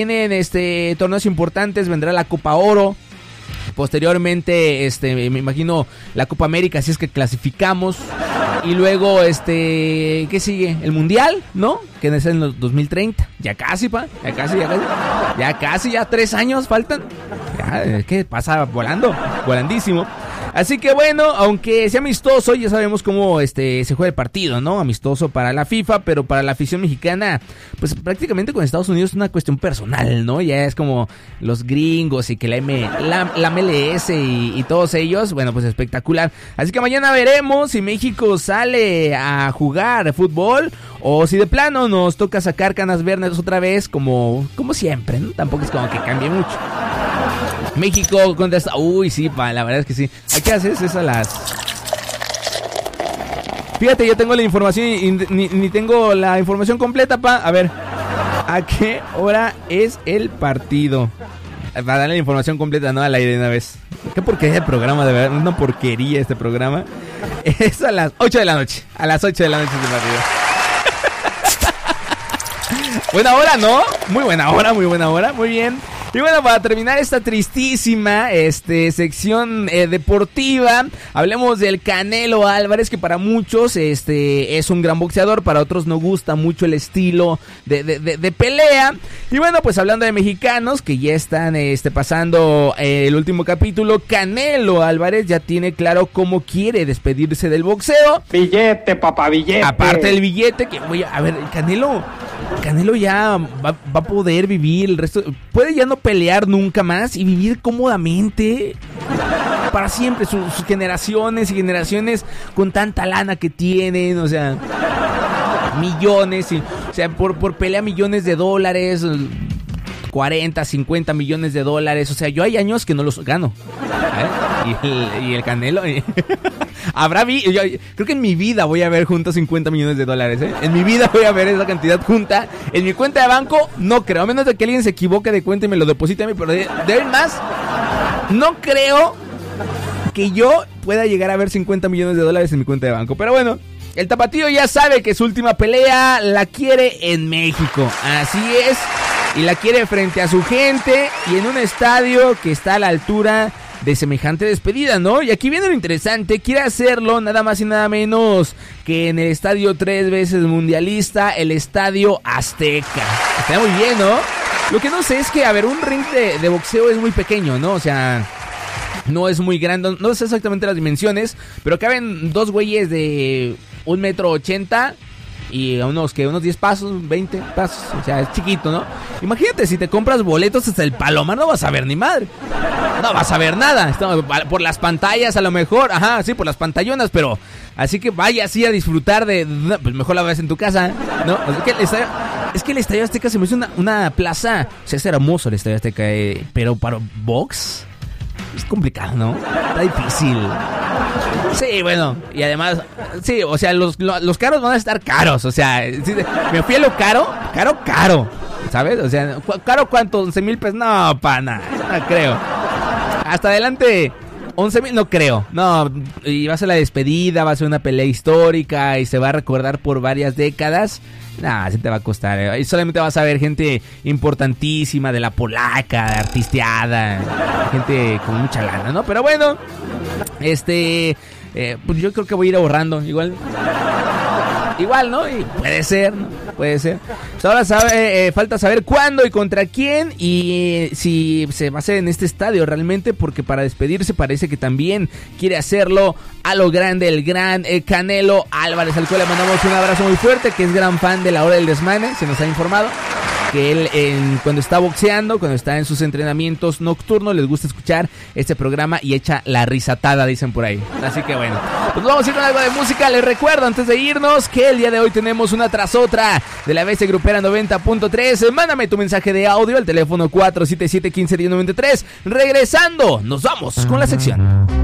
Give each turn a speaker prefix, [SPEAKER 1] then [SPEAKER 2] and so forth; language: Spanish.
[SPEAKER 1] Vienen torneos importantes, vendrá la Copa Oro. Posteriormente, me imagino la Copa América, si es que clasificamos. Y luego, ¿qué sigue? El Mundial, ¿no? Que es en los 2030. Ya casi, ya 3 años faltan. Ya, es que pasa volandísimo. Así que bueno, aunque sea amistoso, ya sabemos cómo se juega el partido, ¿no? Amistoso para la FIFA, pero para la afición mexicana, pues prácticamente con Estados Unidos es una cuestión personal, ¿no? Ya es como los gringos y que la MLS y todos ellos, bueno, pues espectacular. Así que mañana veremos si México sale a jugar fútbol o si de plano nos toca sacar canas verdes otra vez como siempre, ¿no? Tampoco es como que cambie mucho. México contesta, uy, sí, la verdad es que sí. ¿A qué haces? Es a las... Fíjate, yo tengo la información y ni tengo la información completa, A ver, ¿a qué hora es el partido? Para darle la información completa, no al aire de una vez. Qué porquería el programa, de verdad, una porquería este programa. Es a las 8 de la noche. A las 8 de la noche es el partido. Buena hora, ¿no? Muy buena hora, muy bien. Y bueno, para terminar esta tristísima sección deportiva, hablemos del Canelo Álvarez, que para muchos es un gran boxeador, para otros no gusta mucho el estilo de pelea. Y bueno, pues hablando de mexicanos que ya están pasando el último capítulo, Canelo Álvarez ya tiene claro cómo quiere despedirse del boxeo.
[SPEAKER 2] Billete, papá, billete.
[SPEAKER 1] Aparte del billete, que voy a ver, Canelo ya va a poder vivir el resto, puede ya no pelear nunca más y vivir cómodamente para siempre, sus generaciones y generaciones con tanta lana que tienen, o sea, millones, o sea, por pelea millones de dólares, 40, 50 millones de dólares, o sea, yo hay años que no los gano, y el Canelo... yo creo que en mi vida voy a ver juntos 50 millones de dólares, En mi vida voy a ver esa cantidad junta. En mi cuenta de banco, no creo. A menos de que alguien se equivoque de cuenta y me lo deposite a mí. Pero de ahí más, no creo que yo pueda llegar a ver 50 millones de dólares en mi cuenta de banco. Pero bueno, el tapatío ya sabe que su última pelea la quiere en México. Así es. Y la quiere frente a su gente y en un estadio que está a la altura de semejante despedida, ¿no? Y aquí viene lo interesante, quiere hacerlo nada más y nada menos que en el estadio 3 veces mundialista, el Estadio Azteca. Está muy bien, ¿no? Lo que no sé es que, a ver, un ring de boxeo es muy pequeño, ¿no? O sea, no es muy grande, no sé exactamente las dimensiones, pero caben dos güeyes de 1.80 m y unos 10 pasos, 20 pasos, o sea, es chiquito, ¿no? Imagínate, si te compras boletos hasta el Palomar, no vas a ver ni madre. No vas a ver nada, por las pantallas a lo mejor, ajá, sí, por las pantallonas, pero así que vaya así a disfrutar pues mejor la ves en tu casa, ¿no? Es que el Estadio Azteca se me hizo una plaza, o sea, es hermoso el Estadio Azteca, pero para box es complicado, ¿no? Está difícil. Sí, bueno, y además, sí, o sea, los caros van a estar caros, o sea, sí, me fui a lo caro, ¿sabes? O sea, ¿caro cuánto? 11,000 pesos, no, pana, no creo. Hasta adelante, 11,000 no creo, no, y va a ser la despedida, va a ser una pelea histórica y se va a recordar por varias décadas. Nah, sí te va a costar, y solamente vas a ver gente importantísima de la polaca, artisteada, gente con mucha lana, ¿no? Pero bueno, pues yo creo que voy a ir ahorrando, igual, ¿no? Y puede ser, ¿no? Puede ser. Pues ahora falta saber cuándo y contra quién y si se va a hacer en este estadio realmente, porque para despedirse parece que también quiere hacerlo a lo grande el gran Canelo Álvarez, al cual le mandamos un abrazo muy fuerte, que es gran fan de La Hora del Desmane, se nos ha informado que él cuando está boxeando, cuando está en sus entrenamientos nocturnos, les gusta escuchar este programa y echa la risatada, dicen por ahí. Así que bueno, pues vamos a ir con algo de música. Les recuerdo antes de irnos que el día de hoy tenemos una tras otra de la BS Grupera 90.3. Mándame tu mensaje de audio al teléfono 477-151093. Regresando, nos vamos con la sección.